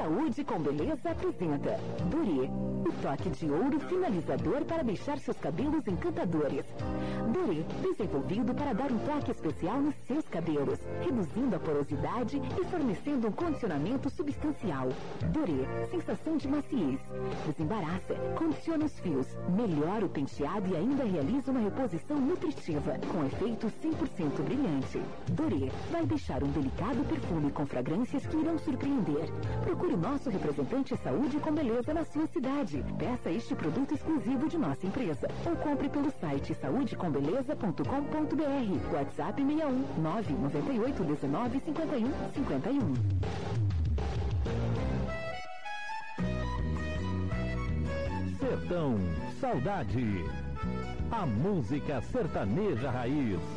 Saúde com Beleza apresenta Dorê, o toque de ouro finalizador para deixar seus cabelos encantadores. Dorê, desenvolvido para dar um toque especial nos seus cabelos, reduzindo a porosidade e fornecendo um condicionamento substancial. Dorê, sensação de maciez. Desembaraça, condiciona os fios, melhora o penteado e ainda realiza uma reposição nutritiva, com efeito 100% brilhante. Dorê vai deixar um delicado perfume com fragrâncias que irão surpreender. Procure o nosso representante Saúde com Beleza na sua cidade. Peça este produto exclusivo de nossa empresa. Ou compre pelo site saudecombeleza.com.br. WhatsApp 61 998 19 51 51. Sertão Saudade. A música sertaneja raiz.